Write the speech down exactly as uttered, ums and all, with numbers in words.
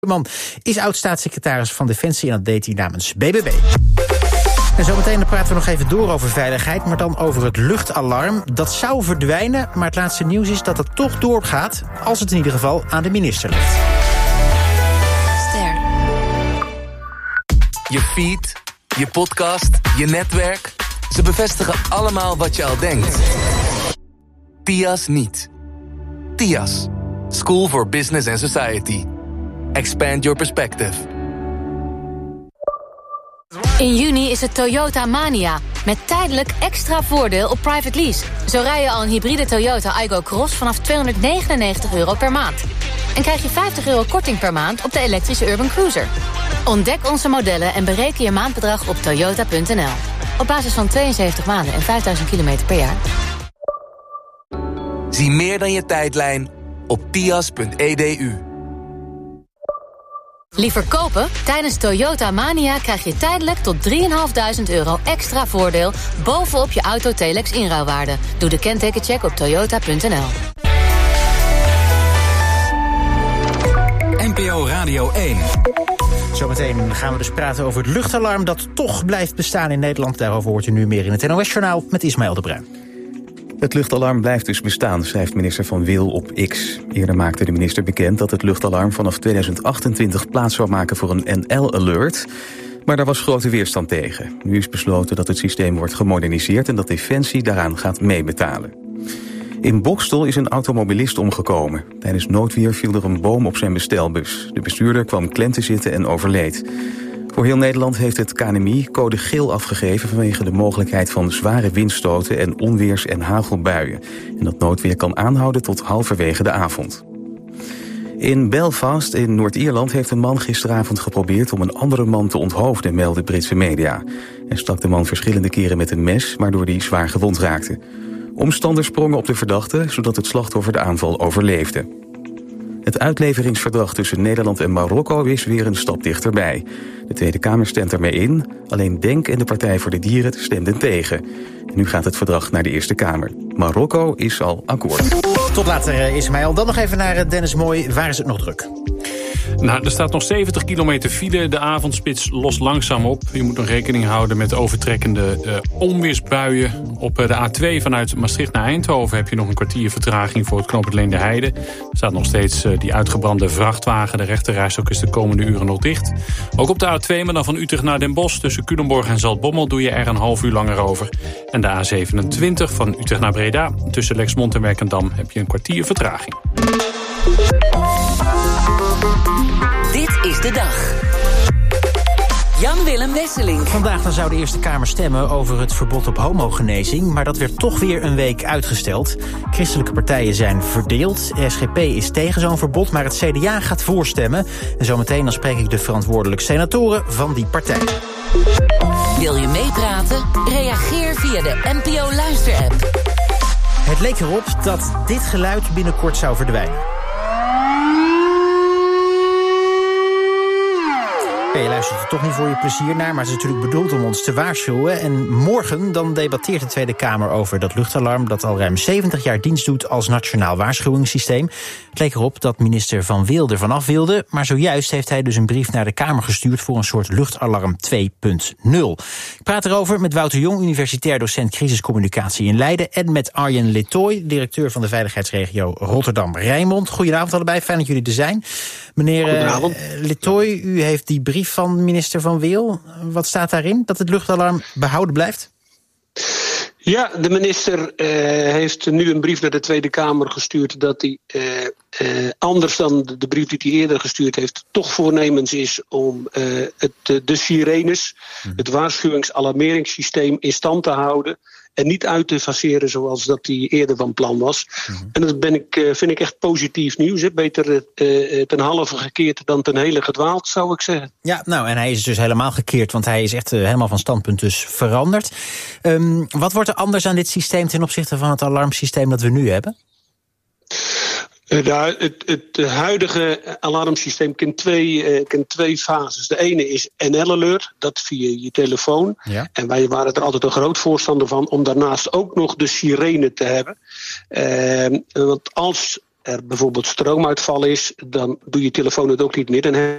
Man is oud-staatssecretaris van Defensie en dat deed hij namens B B B. En zometeen praten we nog even door over veiligheid, maar dan over het luchtalarm. Dat zou verdwijnen, maar het laatste nieuws is dat het toch doorgaat, als het in ieder geval aan de minister ligt. Ster. Je feed, je podcast, je netwerk. Ze bevestigen allemaal wat je al denkt. T I A S niet. T I A S. School for Business and Society. Expand your perspective. In juni is het Toyota Mania. Met tijdelijk extra voordeel op private lease. Zo rij je al een hybride Toyota Aygo Cross vanaf tweehonderdnegenennegentig euro per maand. En krijg je vijftig euro korting per maand op de elektrische Urban Cruiser. Ontdek onze modellen en bereken je maandbedrag op toyota punt n l. Op basis van tweeënzeventig maanden en vijfduizend kilometer per jaar. Zie meer dan je tijdlijn op tias punt e d u. Liever kopen? Tijdens Toyota Mania krijg je tijdelijk tot drieduizend vijfhonderd euro extra voordeel bovenop je auto Telex inruilwaarde. Doe de kentekencheck op toyota punt n l. N P O Radio één. Zometeen gaan we dus praten over het luchtalarm dat toch blijft bestaan in Nederland. Daarover hoort u nu meer in het N O S-journaal met Ismaël de Bruin. Het luchtalarm blijft dus bestaan, schrijft minister Van Wil op X. Eerder maakte de minister bekend dat het luchtalarm vanaf tweeduizend achtentwintig plaats zou maken voor een N L-alert. Maar daar was grote weerstand tegen. Nu is besloten dat het systeem wordt gemoderniseerd en dat Defensie daaraan gaat meebetalen. In Boxtel is een automobilist omgekomen. Tijdens noodweer viel er een boom op zijn bestelbus. De bestuurder kwam klem te zitten en overleed. Voor heel Nederland heeft het K N M I code geel afgegeven vanwege de mogelijkheid van zware windstoten en onweers- en hagelbuien. En dat noodweer kan aanhouden tot halverwege de avond. In Belfast in Noord-Ierland heeft een man gisteravond geprobeerd om een andere man te onthoofden, melden Britse media. Hij stak de man verschillende keren met een mes, waardoor hij zwaar gewond raakte. Omstanders sprongen op de verdachte, zodat het slachtoffer de aanval overleefde. Het uitleveringsverdrag tussen Nederland en Marokko is weer een stap dichterbij. De Tweede Kamer stemt ermee in, alleen DENK en de Partij voor de Dieren stemden tegen. En nu gaat het verdrag naar de Eerste Kamer. Marokko is al akkoord. Tot later, Ismaël. Dan nog even naar Dennis Mooi. Waar is het nog druk? Nou, er staat nog zeventig kilometer file. De avondspits lost langzaam op. Je moet nog rekening houden met overtrekkende uh, onweersbuien. Op uh, de A twee vanuit Maastricht naar Eindhoven heb je nog een kwartier vertraging voor het knooppunt Leenderheide. Er staat nog steeds uh, die uitgebrande vrachtwagen. De rechterrijstrook is de komende uren nog dicht. Ook op de A twee, maar dan van Utrecht naar Den Bosch. Tussen Culemborg en Zaltbommel doe je er een half uur langer over. En de A zevenentwintig van Utrecht naar Breda. Tussen Lexmond en Werkendam heb je een kwartier vertraging. Dit is de dag. Jan-Willem Wesseling. Vandaag dan zou de Eerste Kamer stemmen over het verbod op homogenezing, maar dat werd toch weer een week uitgesteld. Christelijke partijen zijn verdeeld. S G P is tegen zo'n verbod, maar het C D A gaat voorstemmen. En zometeen dan spreek ik de verantwoordelijke senatoren van die partij. Wil je meepraten? Reageer via de N P O-luister-app. Het leek erop dat dit geluid binnenkort zou verdwijnen. Je luistert er toch niet voor je plezier naar, maar het is natuurlijk bedoeld om ons te waarschuwen. En morgen dan debatteert de Tweede Kamer over dat luchtalarm dat al ruim zeventig jaar dienst doet als nationaal waarschuwingssysteem. Het leek erop dat minister Van Wil er vanaf wilde, maar zojuist heeft hij dus een brief naar de Kamer gestuurd voor een soort luchtalarm twee punt nul. Ik praat erover met Wouter Jong, universitair docent crisiscommunicatie in Leiden, en met Arjen Letoy, directeur van de veiligheidsregio Rotterdam-Rijnmond. Goedenavond allebei, fijn dat jullie er zijn. Meneer uh, Letoy, u heeft die brief van minister Van Wil. Wat staat daarin? Dat het luchtalarm behouden blijft? Ja, de minister uh, heeft nu een brief naar de Tweede Kamer gestuurd dat hij uh, uh, anders dan de, de brief die hij eerder gestuurd heeft, toch voornemens is om uh, het, de, de sirenes, hmm. het waarschuwingsalarmeringssysteem in stand te houden en niet uit te faceren zoals dat hij eerder van plan was. Mm-hmm. En dat ben ik, vind ik echt positief nieuws. Hè? Beter uh, ten halve gekeerd dan ten hele gedwaald, zou ik zeggen. Ja, nou, en hij is dus helemaal gekeerd, want hij is echt uh, helemaal van standpunt dus veranderd. Um, wat wordt er anders aan dit systeem ten opzichte van het alarmsysteem dat we nu hebben? Uh, nou, het, het huidige alarmsysteem kent twee, uh, kent twee fases. De ene is N L-alert, dat via je telefoon. Ja. En wij waren er altijd een groot voorstander van om daarnaast ook nog de sirene te hebben. Uh, want als er bijvoorbeeld stroomuitval is, dan doe je telefoon het ook niet meer. Dan